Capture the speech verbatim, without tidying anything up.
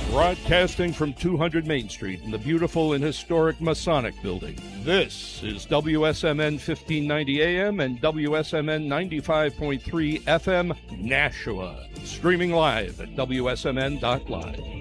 Broadcasting from two hundred Main Street in the beautiful and historic Masonic Building, this is W S M N fifteen ninety A M and W S M N ninety-five point three F M, Nashua. Streaming live at W S M N dot live.